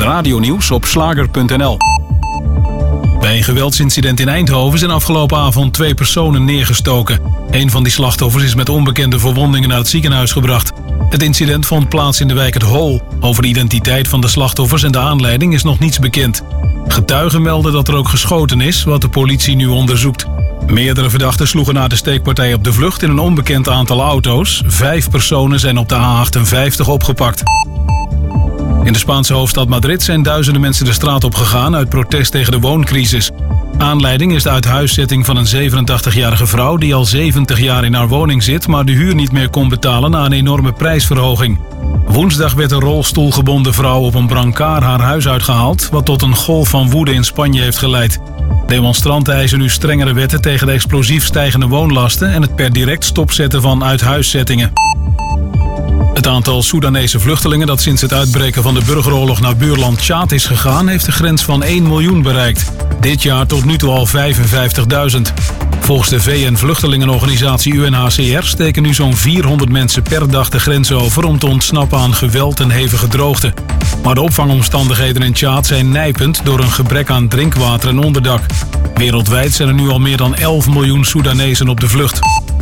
radionieuws op slager.nl. Bij een geweldsincident in Eindhoven zijn afgelopen avond 2 personen neergestoken. Een van die slachtoffers is met onbekende verwondingen naar het ziekenhuis gebracht. Het incident vond plaats in de wijk Het Hol. Over de identiteit van de slachtoffers en de aanleiding is nog niets bekend. Getuigen melden dat er ook geschoten is, wat de politie nu onderzoekt. Meerdere verdachten sloegen na de steekpartij op de vlucht in een onbekend aantal auto's. 5 personen zijn op de A58 opgepakt. In de Spaanse hoofdstad Madrid zijn duizenden mensen de straat op gegaan uit protest tegen de wooncrisis. Aanleiding is de uithuiszetting van een 87-jarige vrouw die al 70 jaar in haar woning zit, maar de huur niet meer kon betalen na een enorme prijsverhoging. Woensdag werd een rolstoelgebonden vrouw op een brancard haar huis uitgehaald, wat tot een golf van woede in Spanje heeft geleid. Demonstranten eisen nu strengere wetten tegen de explosief stijgende woonlasten en het per direct stopzetten van uithuiszettingen. Het aantal Soedanese vluchtelingen dat sinds het uitbreken van de burgeroorlog naar buurland Tjaad is gegaan, heeft de grens van 1 miljoen bereikt. Dit jaar tot nu toe al 55.000. Volgens de VN-vluchtelingenorganisatie UNHCR steken nu zo'n 400 mensen per dag de grens over om te ontsnappen aan geweld en hevige droogte. Maar de opvangomstandigheden in Tjaad zijn nijpend door een gebrek aan drinkwater en onderdak. Wereldwijd zijn er nu al meer dan 11 miljoen Soedanezen op de vlucht.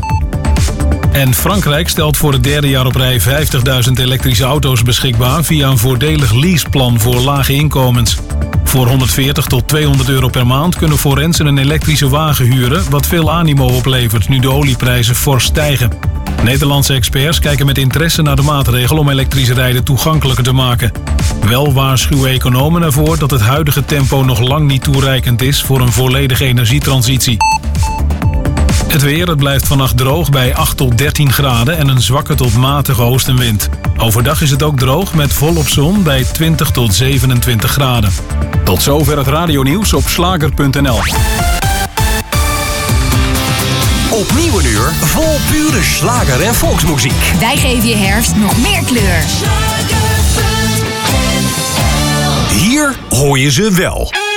En Frankrijk stelt voor het 3e jaar op rij 50.000 elektrische auto's beschikbaar via een voordelig leaseplan voor lage inkomens. Voor 140 tot 200 euro per maand kunnen forensen een elektrische wagen huren, wat veel animo oplevert nu de olieprijzen fors stijgen. Nederlandse experts kijken met interesse naar de maatregel om elektrisch rijden toegankelijker te maken. Wel waarschuwen economen ervoor dat het huidige tempo nog lang niet toereikend is voor een volledige energietransitie. Het weer, het blijft vannacht droog bij 8 tot 13 graden en een zwakke tot matige oostenwind. Overdag is het ook droog met volop zon bij 20 tot 27 graden. Tot zover het radionieuws op slager.nl. Opnieuw een uur vol pure slager en volksmuziek. Wij geven je herfst nog meer kleur. Hier hoor je ze wel.